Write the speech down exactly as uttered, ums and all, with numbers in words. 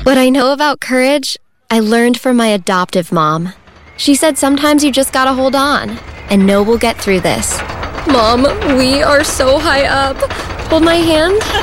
What I know about courage, I learned from my adoptive mom. She said sometimes you just gotta hold on, and know we'll get through this. Mom, we are so high up. Hold my hand.